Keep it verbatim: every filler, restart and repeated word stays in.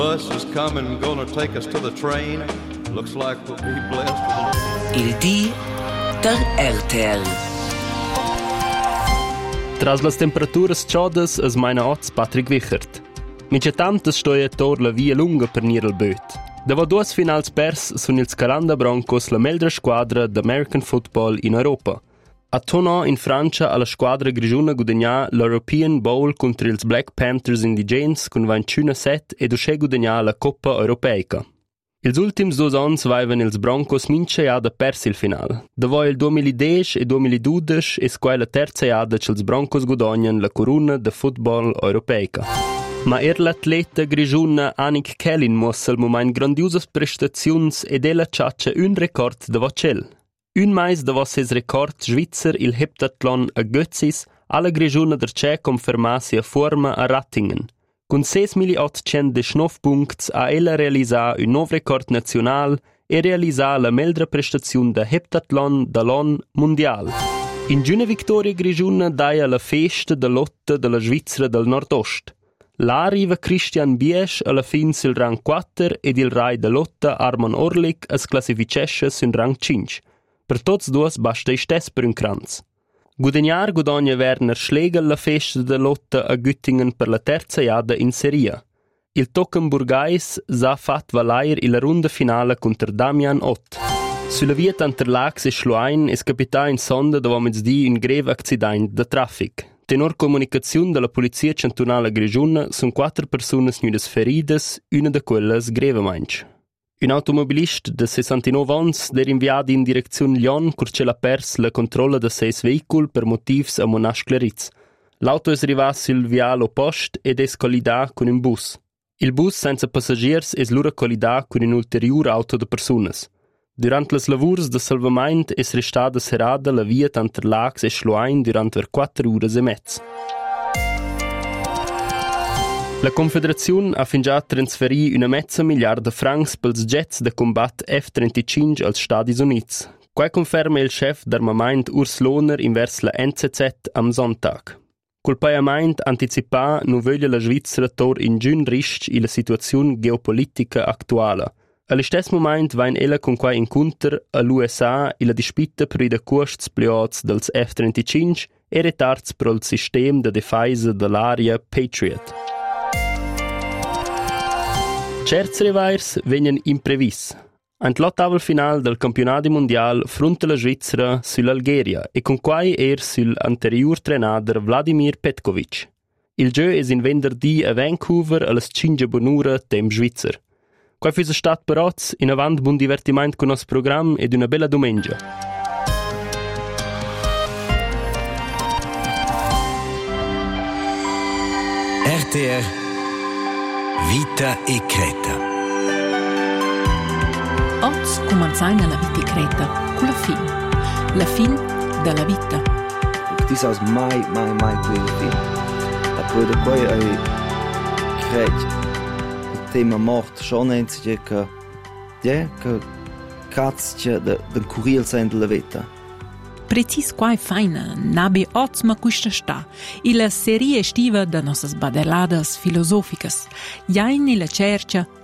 Bus is coming, gonna take us to the train. Looks like we'll be blessed with a... Il di der R T L. Tras las temperaturas chaudas as meine Oz Patrick Wichert. Mince tantas stoia tor la via lunga per nir al böt. Davo duas finals pers sun ils Calanda Broncos la meldra squadra d'American Football in Europa. A Tonon in Francia alla squadra grigiuna gudagnà l'European Bowl contro ils Black Panthers indigens con ventuna set ed usce gudagnà la Coppa Europeica. Ils ultims dos ans vaivan ils Broncos mince jada pers il final. Davo il duemiladieci e duemiladodici es quai la terza jada c'ils Broncos gudognan la corona de football europeica. Ma er l'atleta grigiuna Annick Kellin muossa al moment grandiosas prestaziuns ed ella ciaccia un record davo cel. Un mais davo ses record svizzer il heptathlon a Götzis alla grigiuna derce confermasi a forma a Rattingen. Con sei milioni ottocentodiciannove punti ha ella realisà un nuovo record nazional e realisà la meldra prestazione da heptathlon dall'on mondial. In giuna vittoria grigiuna daia la festa de lotta della Svizzera del Nordost. Là arriva Christian Biesch alla fin sul rang quattro ed il rai de lotta Arman Orlik es classificesce sul rang cinque. Per tots duos basta istes per un kranz. Gudegnar gudogna Werner Schlegel la festa de lotta a Göttingen per la terza jada in seria. Il Tockenburgais s'ha fat valair illa runda finale contro Damian Ott. Sulla via Tanterlax e Schluein es capità in sonda davo mezzdi un greve accident de traffic. Tenor comunicazione della Polizia Cantonale Grigiuna sono quattro persone snudas feridas, una de quelles grevamainch. Un automobilist de sessantanove ans der inviato in direzione Lyon curce la pers la controlla de seis veicul per motivs a Monash-Claritz. L'auto es arrivat sul viale oppost ed es collidà con un bus. Il bus senza passagiers es lura collidà con un ulterior auto de personas. Durant las lavurs de salvament es restada serada la via Tanterlax e Schluein durant ver quattro ore e mezz. La Confederazione ha fin già trasferì una mezza miliarda francs pels jets de combat F trentacinque als Stati Units. Quai conferma il chef d'armament Urs Lohner invers la N Z Z am Sonntag. Col paiament anticipà nu voglia la Svizzera tor in giun risc in la situazione geopolitica attuala. All'istess moment vain ella con quai incontr a l'U S A in la dispita per i de costs pliots dels F trentacinque e retards per il sistema de difesa dell'aria Patriot. Certs revairs venien imprevis. Ant l'ottavel final del campionato mondial fronte la Svizzera sull'Algeria e con quai er sul anterior trenader Vladimir Petkovic. Il gio es in venerdì a Vancouver a las cinque bonura tem Svizzer. Quai füsa stat per oz in avant buon divertiment con nos program ed una bella domenica. R T R Vita e Creta. Oz cumanzaina la vita e Creta con la fin. La fin della vita. Ti saus mai, mai, mai quella fin. A poi da quei ai cret il tema mort schon enzige che ja, che cazcia de den curriel sein della vita. Precis quai faina nabe oz ma quista sta. Il serie estiva da nossas badeladas filosoficas. Jain la cercia